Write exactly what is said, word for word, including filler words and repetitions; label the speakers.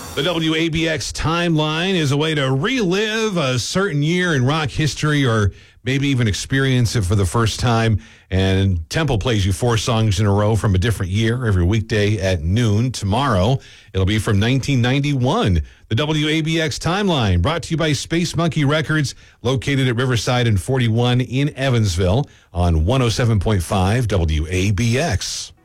Speaker 1: The W A B X timeline is a way to relive a certain year in rock history or maybe even experience it for the first time. And Temple plays you four songs in a row from a different year every weekday at noon. Tomorrow, it'll be from nineteen ninety-one. The W A B X timeline brought to you by Space Monkey Records, located at Riverside and forty-one in Evansville on one oh seven point five W A B X.